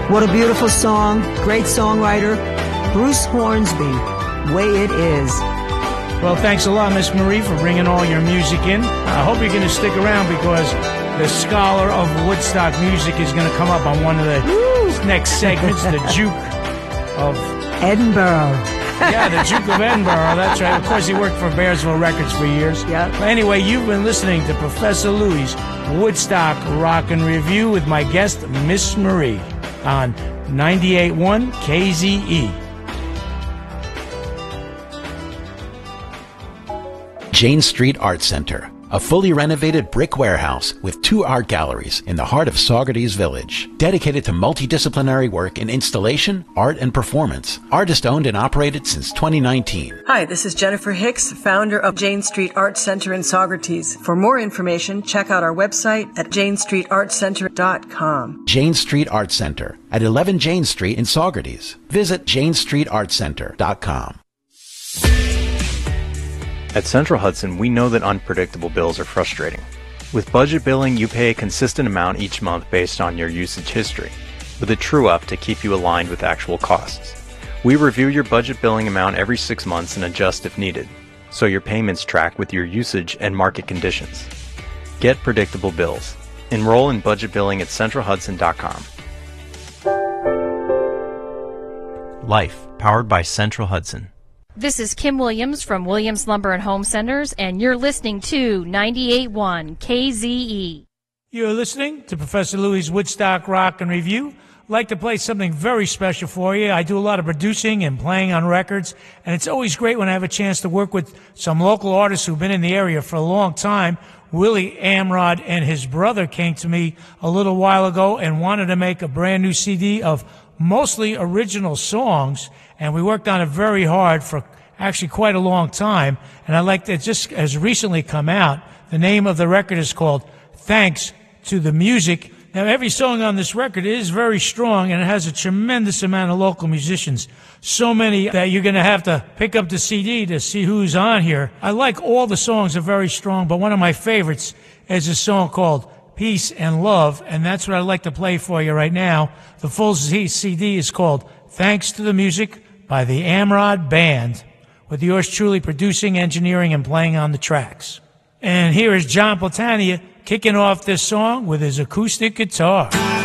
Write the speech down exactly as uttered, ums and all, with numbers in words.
What a beautiful song. Great songwriter. Bruce Hornsby. Way It Is. Well, thanks a lot, Miss Marie, for bringing all your music in. I hope you're going to stick around because the scholar of Woodstock music is going to come up on one of the Woo! next segments, the Duke of Edinburgh. Yeah, the Duke of Edinburgh. That's right. Of course, he worked for Bearsville Records for years. Yeah. But anyway, you've been listening to Professor Louie's Woodstock Rock and Review with my guest, Miss Marie, on ninety-eight point one K Z E. Jane Street Art Center, a fully renovated brick warehouse with two art galleries in the heart of Saugerties Village, dedicated to multidisciplinary work in installation, art, and performance. Artist-owned and operated since twenty nineteen. Hi, this is Jennifer Hicks, founder of Jane Street Art Center in Saugerties. For more information, check out our website at jane street art center dot com. Jane Street Art Center at eleven Jane Street in Saugerties. Visit jane street art center dot com. At Central Hudson, we know that unpredictable bills are frustrating. With budget billing, you pay a consistent amount each month based on your usage history, with a true-up to keep you aligned with actual costs. We review your budget billing amount every six months and adjust if needed, so your payments track with your usage and market conditions. Get predictable bills. Enroll in budget billing at central hudson dot com. Life, powered by Central Hudson. This is Kim Williams from Williams Lumber and Home Centers, and you're listening to ninety-eight point one K Z E. You're listening to Professor Louie's Woodstock Rock and Review. I'd like to play something very special for you. I do a lot of producing and playing on records, and it's always great when I have a chance to work with some local artists who've been in the area for a long time. Willie Amrod and his brother came to me a little while ago and wanted to make a brand new C D of mostly original songs, and we worked on it very hard for actually quite a long time. And I like that it just has recently come out. The name of the record is called Thanks to the Music. Now, every song on this record is very strong, and it has a tremendous amount of local musicians. So many that you're going to have to pick up the C D to see who's on here. I like all the songs are very strong, but one of my favorites is a song called Peace and Love, and that's what I'd like to play for you right now. The full C D is called Thanks to the Music by the Amrod Band, with yours truly producing, engineering, and playing on the tracks. And here is John Platania kicking off this song with his acoustic guitar.